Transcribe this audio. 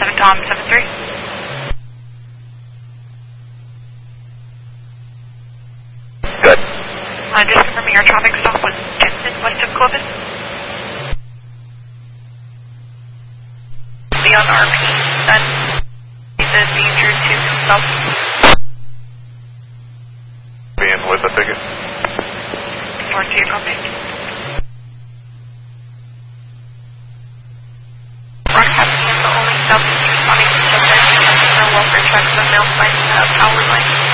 7 Tom 73. Good. Just confirming our traffic stop was Jensen, west of Clovis. Leon RP, then the danger to south. Being with the ticket. North to copy. Broadcasting is the only southeast responding to subject. Customer welfare check the mail sign power line.